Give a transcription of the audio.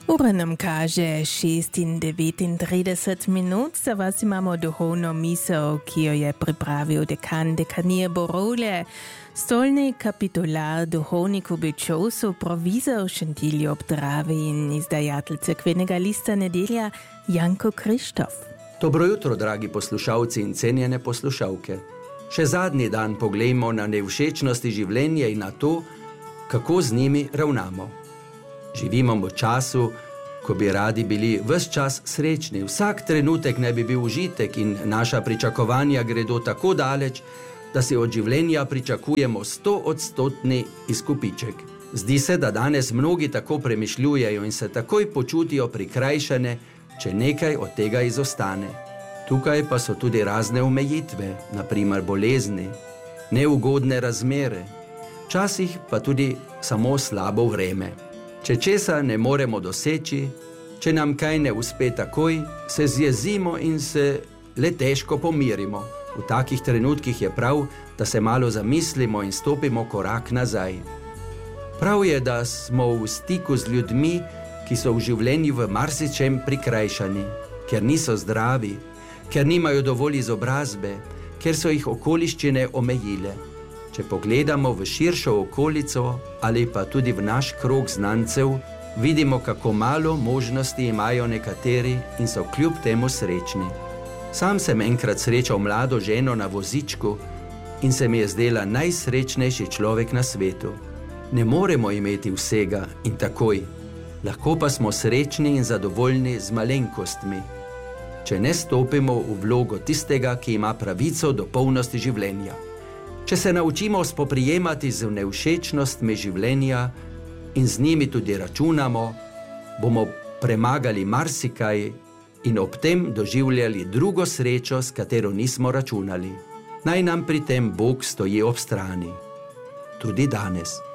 Ura nam kaže 6:39 minut, za vas imamo duhovno misel, ki jo je pripravil dekan dekanije Borole, stolni kapitular duhovniku Bečovsu, provizor Šentilju ob Dravi in izdajatelj Cerkvenega lista Nedelja Janko Krištof. Dobro jutro, dragi poslušalci in cenjene poslušalke. Še zadnji dan poglejmo na nevšečnosti življenja in na to, kako z njimi ravnamo. Živimo v času, ko bi radi bili ves čas srečni, vsak trenutek naj bi bil užitek in naša pričakovanja gredo tako daleč, da si od življenja pričakujemo 100% izkupiček. Zdi se, da danes mnogi tako premišljujejo in se takoj počutijo prikrajšane, če nekaj od tega izostane. Tukaj pa so tudi razne omejitve, na primer bolezni, neugodne razmere, včasih pa tudi samo slabo vreme. Če česa ne moremo doseči, če nam kaj ne uspe takoj, se zjezimo in se le težko pomirimo. V takih trenutkih je prav, da se malo zamislimo in stopimo korak nazaj. Prav je, da smo v stiku z ljudmi, ki so v življenju v marsičem prikrajšani, ker niso zdravi, ker nimajo dovolj izobrazbe, ker so jih okoliščine omejile. Če pogledamo v širšo okolico ali pa tudi v naš krog znancev, vidimo, kako malo možnosti imajo nekateri in so kljub temu srečni. Sam sem enkrat srečal mlado ženo na vozičku in se mi je zdela najsrečnejši človek na svetu. Ne moremo imeti vsega in takoj, lahko pa smo srečni in zadovoljni z malenkostmi, če ne stopimo v vlogo tistega, ki ima pravico do polnosti življenja. Če se naučimo spoprijemati z nevšečnostmi življenja in z njimi tudi računamo, bomo premagali marsikaj in ob tem doživljali drugo srečo, s katero nismo računali. Naj nam pri tem Bog stoji ob strani. Tudi danes.